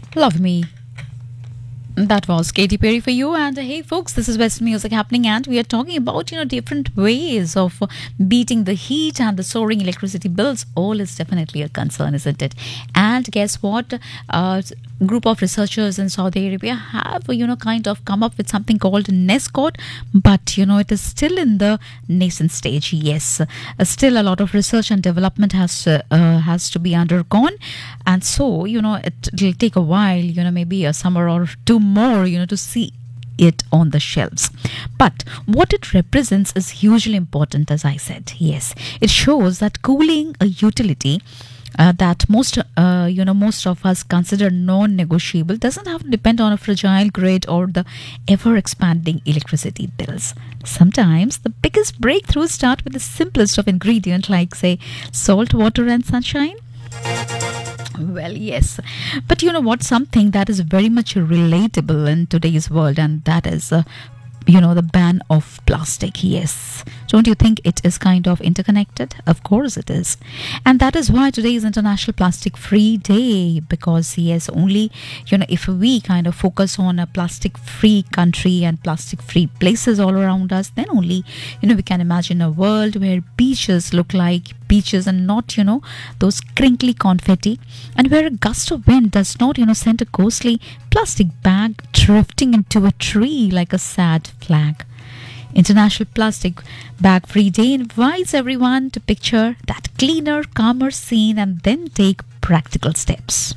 Love Me. That was Katy Perry for you. And hey, folks, this is West Music Happening, and we are talking about different ways of beating the heat and the soaring electricity bills. All is definitely a concern, isn't it? And guess what? Group of researchers in Saudi Arabia have kind of come up with something called Nescot, but it is still in the nascent stage. Yes, still a lot of research and development has to be undergone, and so it'll take a while, maybe a summer or two more, to see it on the shelves. But what it represents is hugely important, as I said. Yes, it shows that cooling a utility that most of us consider non-negotiable doesn't have to depend on a fragile grid or the ever-expanding electricity bills. Sometimes the biggest breakthroughs start with the simplest of ingredient, like say salt, water and sunshine. Well, yes. But you know what? Something that is very much relatable in today's world, and that is the ban of plastic. Yes, don't you think it is kind of interconnected? Of course it is. And that is why today is International Plastic Free Day, because yes, only if we kind of focus on a plastic free country and plastic free places all around us, then only we can imagine a world where beaches look like beaches and not those crinkly confetti, and where a gust of wind does not send a ghostly plastic bag drifting into a tree like a sad flag. International Plastic Bag Free Day invites everyone to picture that cleaner, calmer scene and then take practical steps.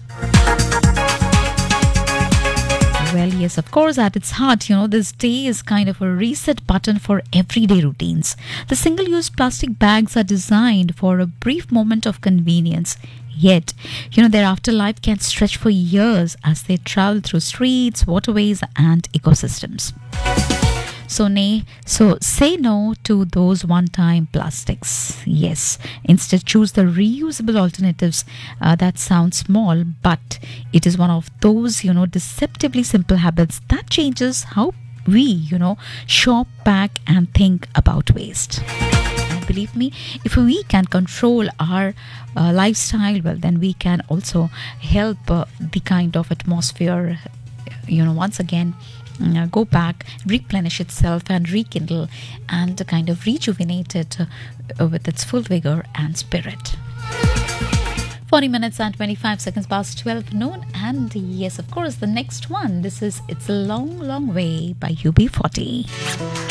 Well, yes, of course, at its heart, this day is kind of a reset button for everyday routines. The single-use plastic bags are designed for a brief moment of convenience. Yet, their afterlife can stretch for years as they travel through streets, waterways, and ecosystems. So say no to those one-time plastics. Yes, instead choose the reusable alternatives. That sounds small, but it is one of those deceptively simple habits that changes how we shop, pack, and think about waste. And believe me, if we can control our lifestyle, well, then we can also help the kind of atmosphere once again go back, replenish itself and rekindle and kind of rejuvenate it with its full vigor and spirit. 40 minutes and 25 seconds past 12 noon, and yes, of course, the next one, this is It's a Long Long Way by UB40.